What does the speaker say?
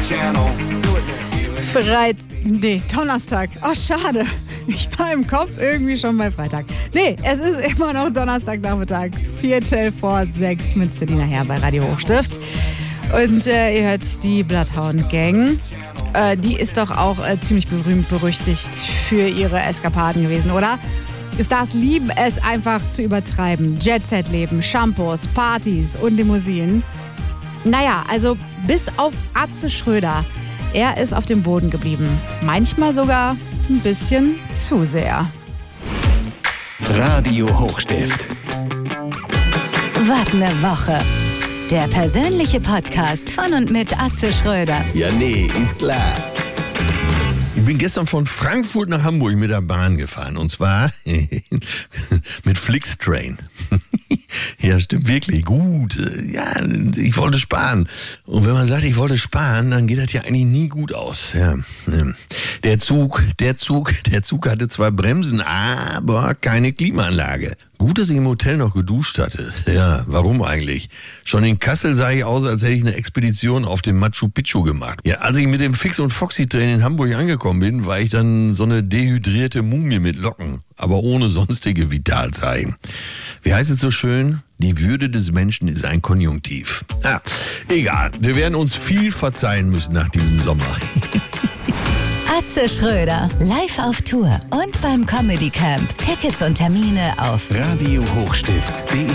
Donnerstag. Oh, schade. Ich war im Kopf irgendwie schon bei Freitag. Nee, es ist immer noch Donnerstagnachmittag. 6:15 mit Selina Herr bei Radio Hochstift. Und ihr hört die Bloodhound Gang. Die ist doch auch ziemlich berühmt-berüchtigt für ihre Eskapaden gewesen, oder? Stars lieben es einfach zu übertreiben. Jet-Set-Leben, Shampoos, Partys und Limousinen. Naja, also bis auf Atze Schröder. Er ist auf dem Boden geblieben. Manchmal sogar ein bisschen zu sehr. Radio Hochstift. Wart eine Woche. Der persönliche Podcast von und mit Atze Schröder. Ja, nee, ist klar. Ich bin gestern von Frankfurt nach Hamburg mit der Bahn gefahren. Und zwar mit Flixtrain. Ja, stimmt wirklich. Gut. Ja, ich wollte sparen. Und wenn man sagt, ich wollte sparen, dann geht das ja eigentlich nie gut aus. Ja. Der Zug hatte zwar Bremsen, aber keine Klimaanlage. Gut, dass ich im Hotel noch geduscht hatte. Ja, warum eigentlich? Schon in Kassel sah ich aus, als hätte ich eine Expedition auf dem Machu Picchu gemacht. Ja, als ich mit dem Fix- und Foxy-Train in Hamburg angekommen bin, war ich dann so eine dehydrierte Mumie mit Locken, aber ohne sonstige Vitalzeichen. Wie heißt es so schön? Die Würde des Menschen ist ein Konjunktiv. Ah, egal. Wir werden uns viel verzeihen müssen nach diesem Sommer. Atze Schröder, live auf Tour und beim Comedy Camp. Tickets und Termine auf radiohochstift.de